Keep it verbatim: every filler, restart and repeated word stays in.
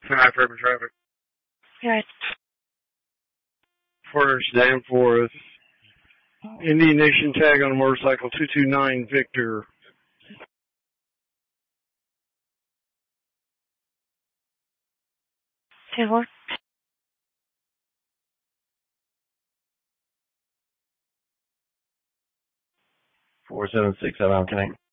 High urban traffic. Right. First Danforth. Indian Nation tag on motorcycle two two nine Victor. Two four. Four seven six seven. Connect.